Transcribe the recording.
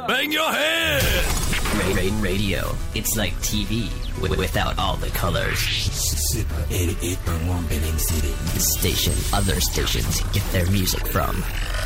Bang your head! Rain Radio. It's like TV without all the colors. Super 88.1 Penang City. The station other stations get their music from.